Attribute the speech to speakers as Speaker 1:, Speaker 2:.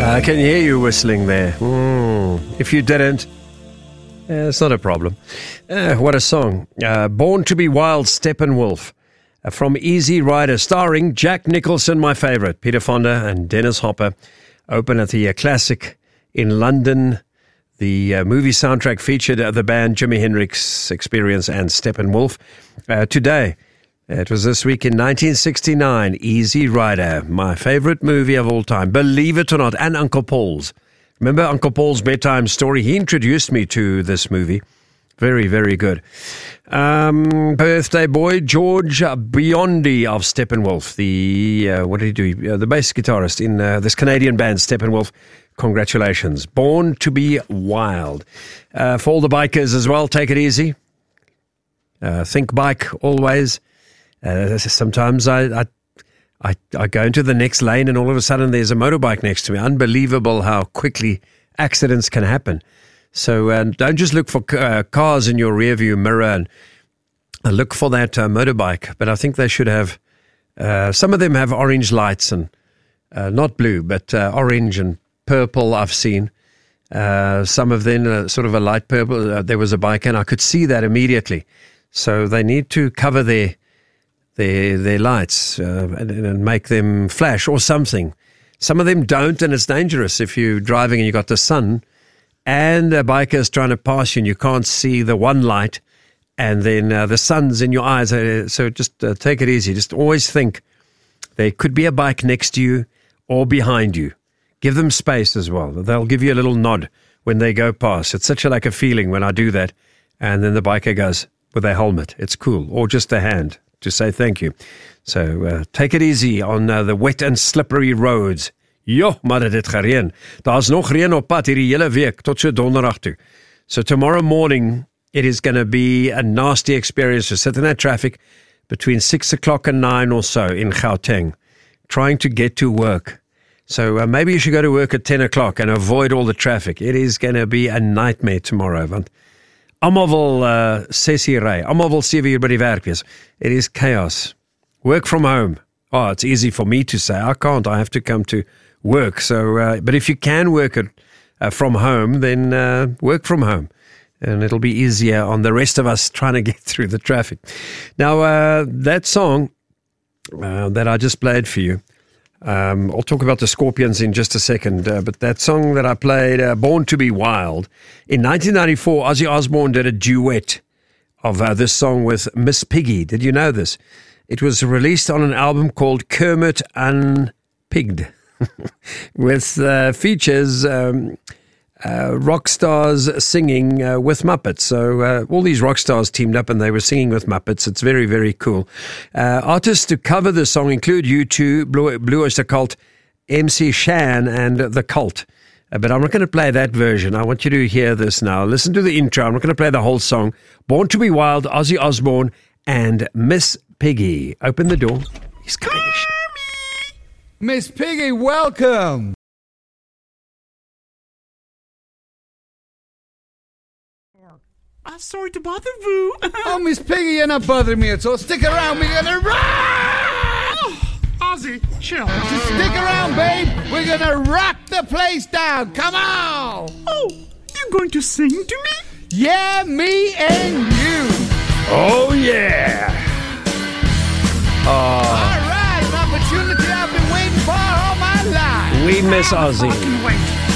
Speaker 1: I can hear you whistling there. If you didn't, it's not a problem. What a song. Born to be Wild, Steppenwolf. From Easy Rider, starring Jack Nicholson, my favorite, Peter Fonda and Dennis Hopper. Open at the Classic in London. The movie soundtrack featured the band Jimi Hendrix Experience and Steppenwolf. Today, it was this week in 1969, Easy Rider, my favorite movie of all time, believe it or not, and Uncle Paul's. Remember Uncle Paul's Bedtime Story? He introduced me to this movie. Very, very good. Birthday boy, George Biondi of Steppenwolf, what did he do? The bass guitarist in this Canadian band, Steppenwolf. Congratulations. Born to be Wild. For all the bikers as well, take it easy. Think bike always. Sometimes I go into the next lane and all of a sudden there's a motorbike next to me. Unbelievable how quickly accidents can happen. So don't just look for cars in your rearview mirror and look for that motorbike. But I think they should have, some of them have orange lights and not blue, but orange and purple I've seen. Some of them sort of a light purple. There was a bike and I could see that immediately. So they need to cover their lights and make them flash or something. Some of them don't, and it's dangerous if you're driving and you got the sun and a biker is trying to pass you and you can't see the one light and then the sun's in your eyes. So just take it easy. Just always think there could be a bike next to you or behind you. Give them space as well. They'll give you a little nod when they go past. It's such a feeling when I do that. And then the biker goes with a helmet. It's cool. Or just a hand to say thank you. So take it easy on the wet and slippery roads. Jo, maar dit het gereën. Daar's nog reën op pad hierdie hele week tot so donderdag toe. So tomorrow morning, it is going to be a nasty experience to sit in that traffic between 6 o'clock and 9 or so in Gauteng, trying to get to work. So maybe you should go to work at 10 o'clock and avoid all the traffic. It is going to be a nightmare tomorrow. Want almal wil 6 uur ry. Almal wil 7 uur by die werk wees. It is chaos. Work from home. Oh, it's easy for me to say. I can't. I have to come to work. So, but if you can work it from home, then work from home. And it'll be easier on the rest of us trying to get through the traffic. Now, that song that I just played for you, I'll talk about the Scorpions in just a second, but that song that I played, Born to be Wild, in 1994, Ozzy Osbourne did a duet of this song with Miss Piggy. Did you know this? It was released on an album called Kermit Unpigged, with features rock stars singing with Muppets. So all these rock stars teamed up and they were singing with Muppets. It's very, very cool. Artists to cover the song include U2, Blue Oyster Cult, MC Shan, and The Cult. But I'm not going to play that version. I want you to hear this now. Listen to the intro. I'm not going to play the whole song. Born to be Wild, Ozzy Osbourne, and Miss Piggy. Open the door. He's coming.
Speaker 2: Miss Piggy, welcome.
Speaker 3: I'm sorry to bother you.
Speaker 2: Oh, Miss Piggy, you're not bothering me at all. Stick around, we're gonna rock!
Speaker 3: Ozzy, chill.
Speaker 2: Just stick around, babe. We're gonna rock the place down. Come on!
Speaker 3: Oh, you going to sing to me?
Speaker 2: Yeah, me and you.
Speaker 1: Oh, yeah.
Speaker 2: All right, an opportunity I've been waiting for all my life.
Speaker 1: We miss Ozzy.
Speaker 3: Fucking wait.